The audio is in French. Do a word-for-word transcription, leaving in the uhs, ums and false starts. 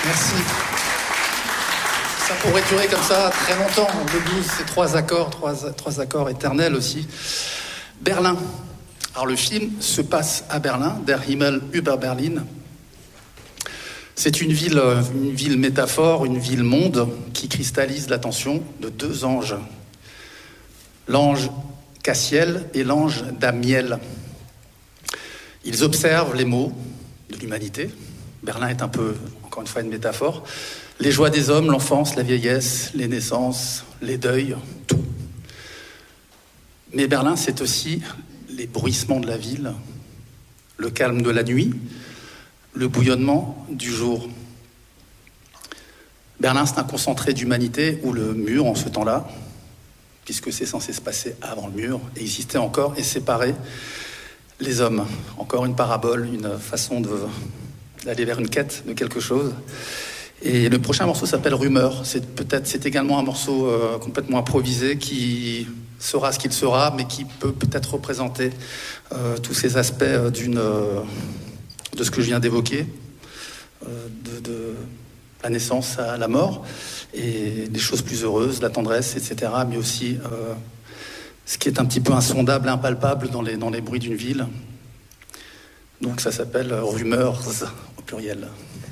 Merci. Ça pourrait durer comme ça très longtemps. Le blues, c'est trois accords, trois, trois accords éternels aussi. Berlin. Alors le film se passe à Berlin, Der Himmel über Berlin. C'est une ville, une ville métaphore, une ville monde qui cristallise l'attention de deux anges. L'ange Cassiel et l'ange Damiel. Ils observent les maux de l'humanité. Berlin est un peu, encore une fois, une métaphore. Les joies des hommes, l'enfance, la vieillesse, les naissances, les deuils, tout. Mais Berlin, c'est aussi les bruissements de la ville, le calme de la nuit, le bouillonnement du jour. Berlin, c'est un concentré d'humanité où le mur, en ce temps-là, puisque c'est censé se passer avant le mur, existait encore et séparait les hommes. Encore une parabole, une façon de, d'aller vers une quête de quelque chose. Et le prochain morceau s'appelle Rumeur. C'est peut-être, c'est également un morceau euh, complètement improvisé qui sera ce qu'il sera, mais qui peut peut-être représenter euh, tous ces aspects euh, d'une, euh, de ce que je viens d'évoquer, euh, de, de la naissance à la mort, et des choses plus heureuses, la tendresse, et cetera, mais aussi euh, ce qui est un petit peu insondable, impalpable dans les, dans les bruits d'une ville. Donc ça s'appelle Rumeurs au pluriel.